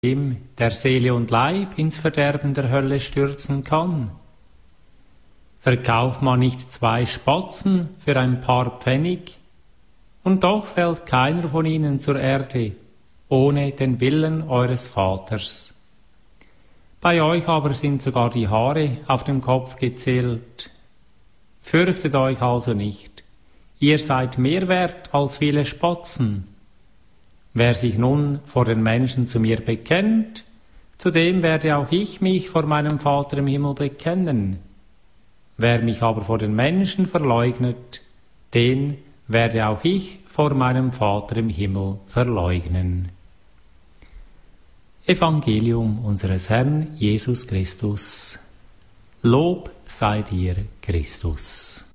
dem, der Seele und Leib ins Verderben der Hölle stürzen kann? Verkauft man nicht 2 Spatzen für ein paar Pfennig? Und doch fällt keiner von ihnen zur Erde, ohne den Willen eures Vaters. Bei euch aber sind sogar die Haare auf dem Kopf gezählt. Fürchtet euch also nicht, ihr seid mehr wert als viele Spatzen. Wer sich nun vor den Menschen zu mir bekennt, zu dem werde auch ich mich vor meinem Vater im Himmel bekennen. Wer mich aber vor den Menschen verleugnet, den werde auch ich vor meinem Vater im Himmel verleugnen. Evangelium unseres Herrn Jesus Christus. Lob sei dir, Christus.